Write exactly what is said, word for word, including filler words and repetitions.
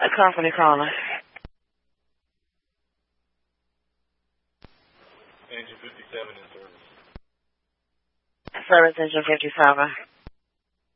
company calling. Engine fifty-seven in service. Service engine fifty-seven.